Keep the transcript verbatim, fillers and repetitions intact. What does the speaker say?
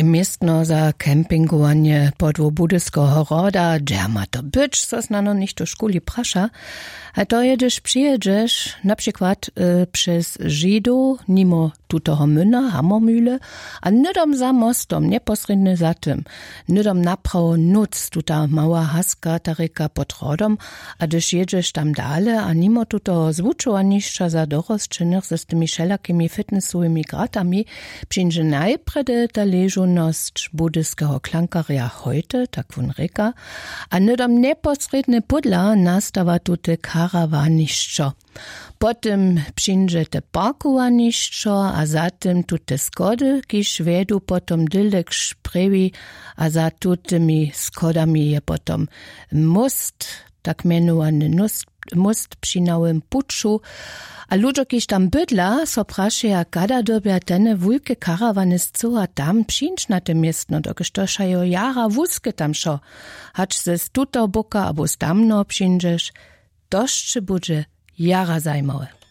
kaj miestno za kempingowanie podło budyskiego roda, gdzie ma to być, co znano nicht do szkoli prasza, a to jedziesz, przyjedziesz, na przykład y, przez Židu, nimo tutoho myna, hamomühle, a nydom za mostom, nieposrednio za tym, nydom naprawo nuc, tuta mała haska, tarika pod rodom, a gdyż jedziesz tam dalej, a nimo tuto zwuczowaniszcza za dorosczynnych ze z tymi wszelakimi fitnessowymi gratami, przyjdzie najprede ta leżoność budyskiego klankaria heute, tak wun reka, a nydom nieposrednio pudla nastawa tute karawaniszczo. Potem przyjdzie te parkowaniszczo, a zatem tute skody, kiż vedu potom dylek szprewi, a za tutemi skodami je potom most, tak menowany most, most przy nowym puczu, a ludzie, kiż tam bydla, so praszeja, kada dobia tene wulke karawany z cuha tam przyjść na te miestno, dokiż to szajo jara wózke tam szo, hacz ze z tuto boka, abo z tamno przyjdziesz, doszczy budże jara zajmowe.